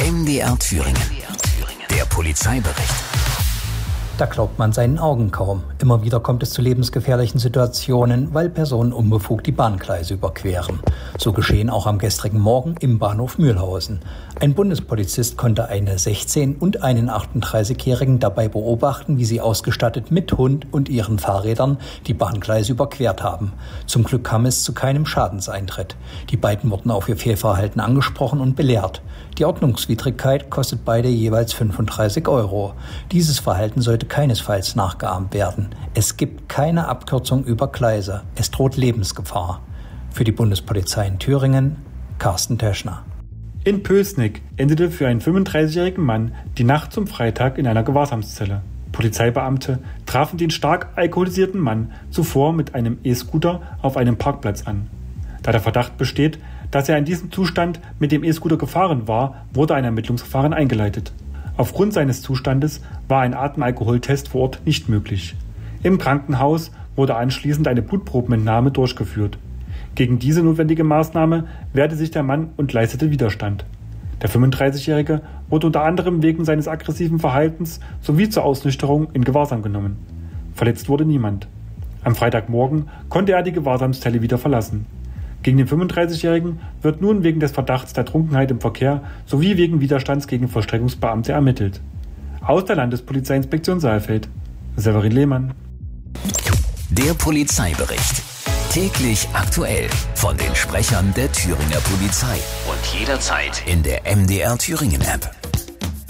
MDR Thüringen. Der Polizeibericht. Da glaubt man seinen Augen kaum. Immer wieder kommt es zu lebensgefährlichen Situationen, weil Personen unbefugt die Bahngleise überqueren. So geschehen auch am gestrigen Morgen im Bahnhof Mühlhausen. Ein Bundespolizist konnte eine 16- und einen 38-Jährigen dabei beobachten, wie sie ausgestattet mit Hund und ihren Fahrrädern die Bahngleise überquert haben. Zum Glück kam es zu keinem Schadenseintritt. Die beiden wurden auf ihr Fehlverhalten angesprochen und belehrt. Die Ordnungswidrigkeit kostet beide jeweils 35 €. Dieses Verhalten sollte keinesfalls nachgeahmt werden. Es gibt keine Abkürzung über Gleise. Es droht Lebensgefahr. Für die Bundespolizei in Thüringen, Carsten Teschner. In Pößnig endete für einen 35-jährigen Mann die Nacht zum Freitag in einer Gewahrsamszelle. Polizeibeamte trafen den stark alkoholisierten Mann zuvor mit einem E-Scooter auf einem Parkplatz an. Da der Verdacht besteht, dass er in diesem Zustand mit dem E-Scooter gefahren war, wurde ein Ermittlungsverfahren eingeleitet. Aufgrund seines Zustandes war ein Atemalkoholtest vor Ort nicht möglich. Im Krankenhaus wurde anschließend eine Blutprobenentnahme durchgeführt. Gegen diese notwendige Maßnahme wehrte sich der Mann und leistete Widerstand. Der 35-Jährige wurde unter anderem wegen seines aggressiven Verhaltens sowie zur Ausnüchterung in Gewahrsam genommen. Verletzt wurde niemand. Am Freitagmorgen konnte er die Gewahrsamszelle wieder verlassen. Gegen den 35-Jährigen wird nun wegen des Verdachts der Trunkenheit im Verkehr sowie wegen Widerstands gegen Vollstreckungsbeamte ermittelt. Aus der Landespolizeiinspektion Saalfeld, Severin Lehmann. Der Polizeibericht. Täglich aktuell von den Sprechern der Thüringer Polizei. Und jederzeit in der MDR Thüringen App.